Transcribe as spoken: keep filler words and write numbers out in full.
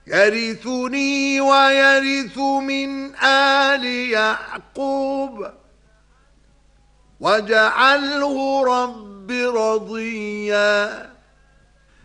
يرثني ويرث من آل يعقوب واجعله رب رضيا